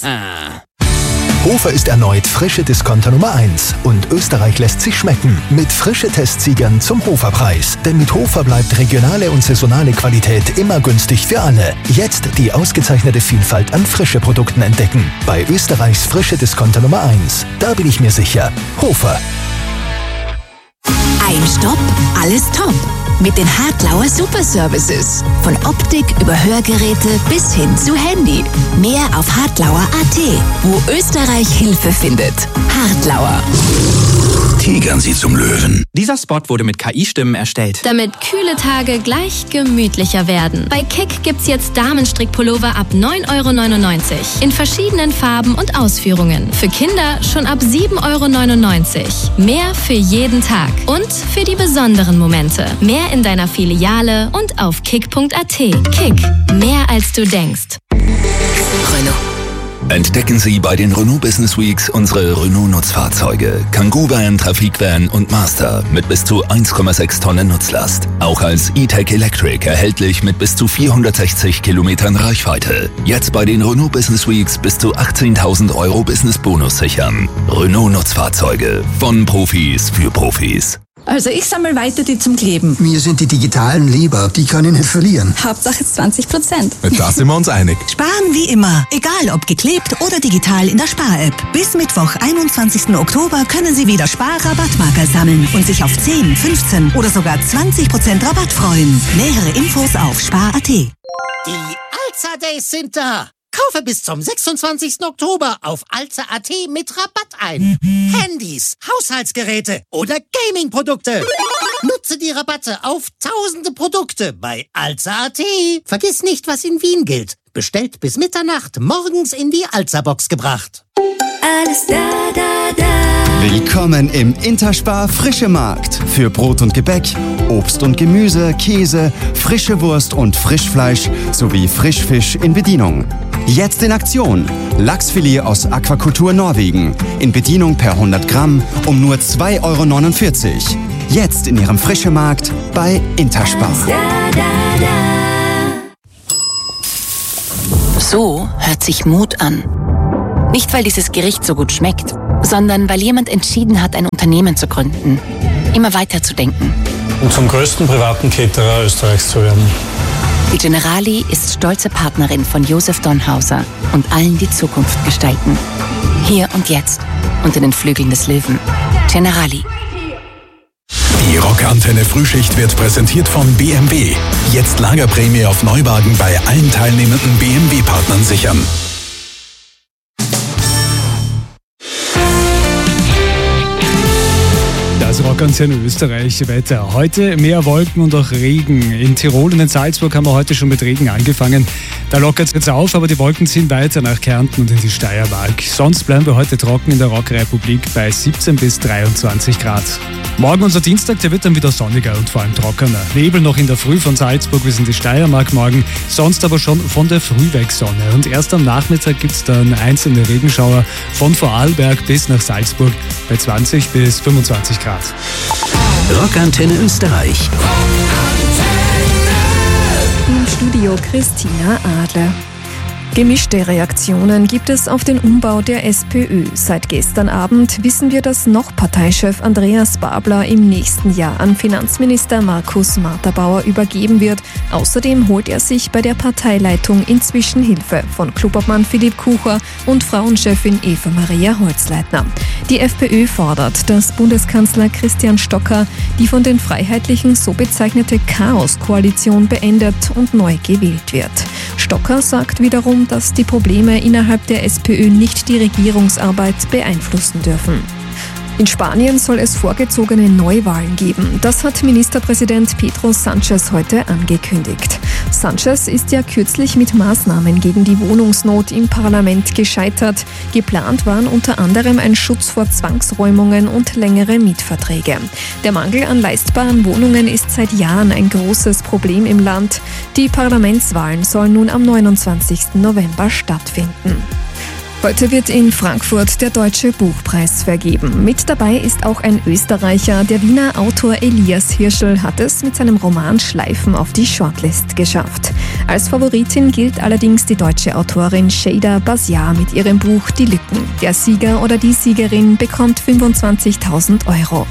Hofer ist erneut frische Discounter Nummer 1 und Österreich lässt sich schmecken mit frische Testsiegern zum Hoferpreis. Denn mit Hofer bleibt regionale und saisonale Qualität immer günstig für alle. Jetzt die ausgezeichnete Vielfalt an frische Produkten entdecken. Bei Österreichs frische Discounter Nummer 1. Da bin ich mir sicher. Hofer. Ein Stopp, alles top. Mit den Hartlauer Super Services. Von Optik über Hörgeräte bis hin zu Handy. Mehr auf hartlauer.at, wo Österreich Hilfe findet. Hartlauer. Tigern Sie zum Löwen. Dieser Spot wurde mit KI-Stimmen erstellt. Damit kühle Tage gleich gemütlicher werden. Bei Kick gibt's jetzt Damenstrickpullover ab 9,99 € in verschiedenen Farben und Ausführungen. Für Kinder schon ab 7,99 €. Mehr für jeden Tag und für die besonderen Momente. Mehr in deiner Filiale und auf kick.at. Kick, mehr als du denkst. Renault. Entdecken Sie bei den Renault Business Weeks unsere Renault-Nutzfahrzeuge. Kangoo Van, Trafikvan und Master mit bis zu 1,6 Tonnen Nutzlast. Auch als E-Tech Electric erhältlich mit bis zu 460 Kilometern Reichweite. Jetzt bei den Renault Business Weeks bis zu 18.000 € Business-Bonus sichern. Renault-Nutzfahrzeuge von Profis für Profis. Also ich sammle weiter die zum Kleben. Mir sind die digitalen lieber, die kann ich nicht verlieren. Hauptsache 20%. Da sind wir uns einig. Sparen wie immer, egal ob geklebt oder digital in der Spar-App. Bis Mittwoch, 21. Oktober können Sie wieder Spar-Rabattmarker sammeln und sich auf 10, 15 oder sogar 20% Rabatt freuen. Nähere Infos auf spar.at. Die Alza Days sind da. Kaufe bis zum 26. Oktober auf alza.at mit Rabatt ein. Handys, Haushaltsgeräte oder Gaming-Produkte. Nutze die Rabatte auf tausende Produkte bei alza.at. Vergiss nicht, was in Wien gilt. Bestellt bis Mitternacht, morgens in die Alza-Box gebracht. Alles da, da, da. Willkommen im Interspar Frische Markt. Für Brot und Gebäck, Obst und Gemüse, Käse, frische Wurst und Frischfleisch sowie Frischfisch in Bedienung. Jetzt in Aktion. Lachsfilet aus Aquakultur Norwegen. In Bedienung per 100 Gramm um nur 2,49 €. Jetzt in Ihrem Frische Markt bei Interspar. So hört sich Mut an. Nicht, weil dieses Gericht so gut schmeckt, sondern weil jemand entschieden hat, ein Unternehmen zu gründen. Immer weiter zu denken. Und zum größten privaten Caterer Österreichs zu werden. Die Generali ist stolze Partnerin von Josef Donhauser und allen, die Zukunft gestalten. Hier und jetzt, unter den Flügeln des Löwen. Generali. Die Rockantenne Frühschicht wird präsentiert von BMW. Jetzt Lagerprämie auf Neuwagen bei allen teilnehmenden BMW-Partnern sichern. Das Rockantenne Österreich weiter. Heute mehr Wolken und auch Regen. In Tirol und in Salzburg haben wir heute schon mit Regen angefangen. Da lockert es jetzt auf, aber die Wolken ziehen weiter nach Kärnten und in die Steiermark. Sonst bleiben wir heute trocken in der Rockrepublik bei 17 bis 23 Grad. Morgen unser Dienstag, der wird dann wieder sonniger und vor allem trockener. Nebel noch in der Früh von Salzburg bis in die Steiermark morgen, sonst aber schon von der Früh weg Sonne. Und erst am Nachmittag gibt es dann einzelne Regenschauer von Vorarlberg bis nach Salzburg bei 20 bis 25 Grad. Rockantenne Österreich. Im Studio Christina Adler. Gemischte Reaktionen gibt es auf den Umbau der SPÖ. Seit gestern Abend wissen wir, dass noch Parteichef Andreas Babler im nächsten Jahr an Finanzminister Markus Marterbauer übergeben wird. Außerdem holt er sich bei der Parteileitung inzwischen Hilfe von Klubobmann Philipp Kucher und Frauenchefin Eva Maria Holzleitner. Die FPÖ fordert, dass Bundeskanzler Christian Stocker die von den Freiheitlichen so bezeichnete Chaos-Koalition beendet und neu gewählt wird. Stocker sagt wiederum, dass die Probleme innerhalb der SPÖ nicht die Regierungsarbeit beeinflussen dürfen. In Spanien soll es vorgezogene Neuwahlen geben. Das hat Ministerpräsident Pedro Sánchez heute angekündigt. Sánchez ist ja kürzlich mit Maßnahmen gegen die Wohnungsnot im Parlament gescheitert. Geplant waren unter anderem ein Schutz vor Zwangsräumungen und längere Mietverträge. Der Mangel an leistbaren Wohnungen ist seit Jahren ein großes Problem im Land. Die Parlamentswahlen sollen nun am 29. November stattfinden. Heute wird in Frankfurt der Deutsche Buchpreis vergeben. Mit dabei ist auch ein Österreicher. Der Wiener Autor Elias Hirschl hat es mit seinem Roman Schleifen auf die Shortlist geschafft. Als Favoritin gilt allerdings die deutsche Autorin Shada Basiar mit ihrem Buch Die Lücken. Der Sieger oder die Siegerin bekommt 25.000 Euro.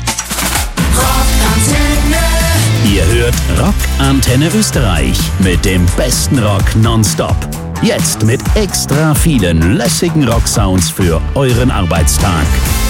Ihr hört Rock Antenne Österreich mit dem besten Rock nonstop. Jetzt mit extra vielen lässigen Rocksounds für euren Arbeitstag.